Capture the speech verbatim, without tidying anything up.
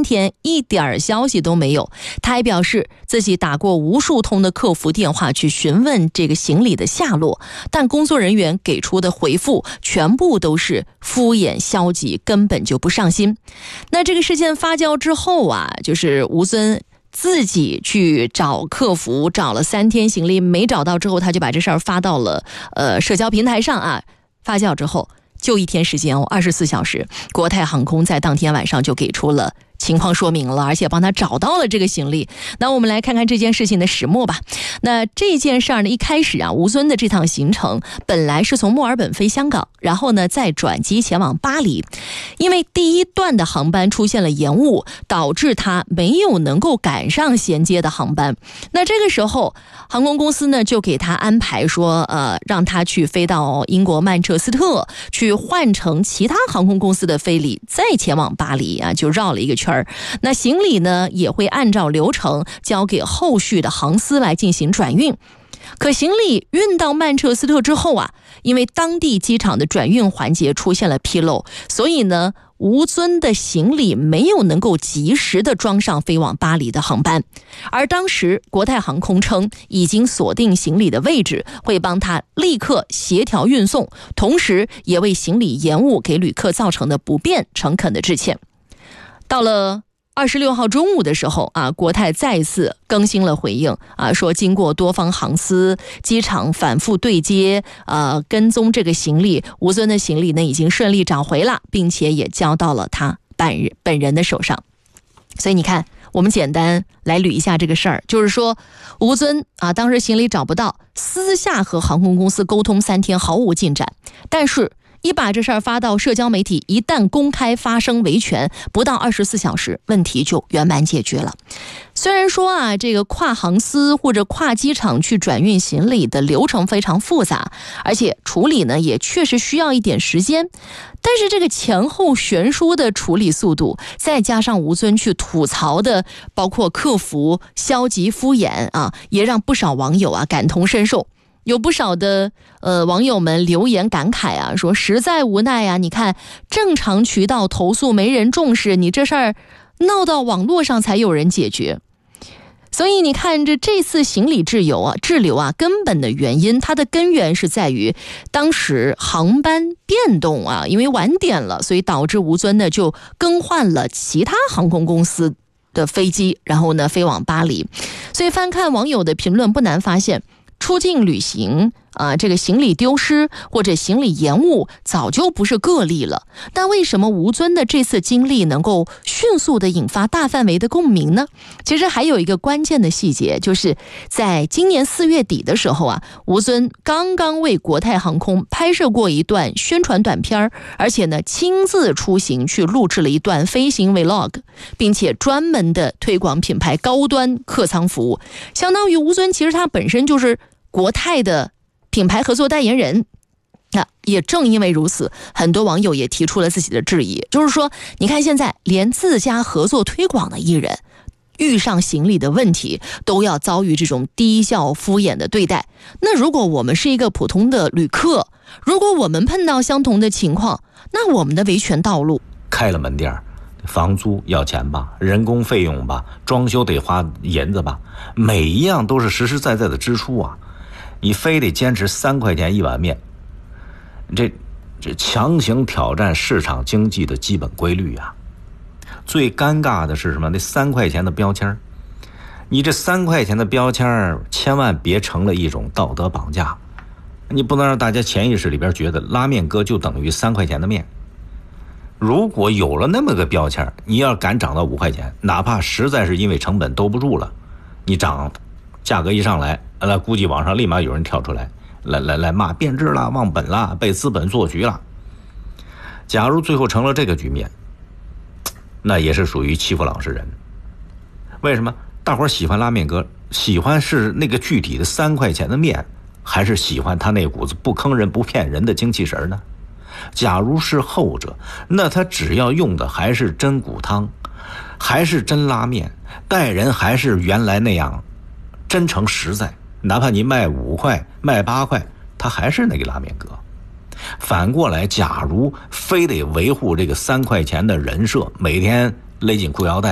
天一点消息都没有。他还表示自己打过无数通的客服电话去询问这个行李的下落，但工作人员给出的回复全部都是敷衍消极，根本就不上心。那这个事件发酵之后啊，就是吴尊自己去找客服，找了三天行李没找到之后，他就把这事儿发到了呃社交平台上啊。发酵之后就一天时间哦，二十四小时，国泰航空在当天晚上就给出了情况说明了，而且帮他找到了这个行李。那我们来看看这件事情的始末吧。那这件事儿呢，一开始啊，吴尊的这趟行程本来是从墨尔本飞香港，然后呢再转机前往巴黎。因为第一段的航班出现了延误，导致他没有能够赶上衔接的航班。那这个时候航空公司呢就给他安排说呃，让他去飞到英国曼彻斯特，去换乘其他航空公司的飞礼，再前往巴黎啊，就绕了一个圈。那行李呢也会按照流程交给后续的航司来进行转运。可行李运到曼彻斯特之后啊，因为当地机场的转运环节出现了纰漏，所以呢吴尊的行李没有能够及时的装上飞往巴黎的航班。而当时国泰航空称已经锁定行李的位置，会帮他立刻协调运送，同时也为行李延误给旅客造成的不便诚恳的致歉。到了二十六号中午的时候啊，国泰再次更新了回应啊，说经过多方航司、机场反复对接，呃，跟踪这个行李，吴尊的行李呢已经顺利找回了，并且也交到了他本人本人的手上。所以你看，我们简单来捋一下这个事儿，就是说吴尊啊，当时行李找不到，私下和航空公司沟通三天毫无进展，但是一把这事儿发到社交媒体，一旦公开发生维权，不到二十四小时，问题就圆满解决了。虽然说啊，这个跨航司或者跨机场去转运行李的流程非常复杂，而且处理呢也确实需要一点时间，但是这个前后悬殊的处理速度，再加上吴尊去吐槽的包括客服消极敷衍啊，也让不少网友啊感同身受。有不少的呃网友们留言感慨啊，说实在无奈啊，你看正常渠道投诉没人重视，你这事儿闹到网络上才有人解决。所以你看这这次行李滞留啊滞留啊根本的原因，它的根源是在于当时航班变动啊，因为晚点了，所以导致吴尊呢就更换了其他航空公司的飞机，然后呢飞往巴黎。所以翻看网友的评论，不难发现出境旅行啊、呃，这个行李丢失或者行李延误早就不是个例了。但为什么吴尊的这次经历能够迅速的引发大范围的共鸣呢？其实还有一个关键的细节，就是在今年四月底的时候啊，吴尊刚刚为国泰航空拍摄过一段宣传短片，而且呢亲自出行去录制了一段飞行 vlog， 并且专门的推广品牌高端客舱服务，相当于吴尊其实他本身就是国泰的品牌合作代言人。那也正因为如此，很多网友也提出了自己的质疑，就是说你看现在连自家合作推广的艺人遇上行李的问题都要遭遇这种低效敷衍的对待，那如果我们是一个普通的旅客，如果我们碰到相同的情况，那我们的维权道路， 开了门店，房租要钱吧，人工费用吧，装修得花银子吧，每一样都是实实在在的支出啊。你非得坚持三块钱一碗面，这这强行挑战市场经济的基本规律啊！最尴尬的是什么？那三块钱的标签，你这三块钱的标签千万别成了一种道德绑架，你不能让大家潜意识里边觉得拉面哥就等于三块钱的面。如果有了那么个标签，你要敢涨到五块钱，哪怕实在是因为成本兜不住了，你涨价格一上来，那估计网上立马有人跳出来，来来来骂变质了、忘本了、被资本做局了。假如最后成了这个局面，那也是属于欺负老实人。为什么？大伙儿喜欢拉面哥，喜欢是那个具体的三块钱的面，还是喜欢他那股子不坑人不骗人的精气神呢？假如是后者，那他只要用的还是真骨汤，还是真拉面，待人还是原来那样真诚实在，哪怕你卖五块卖八块，他还是那个拉面哥。反过来，假如非得维护这个三块钱的人设，每天勒紧裤腰带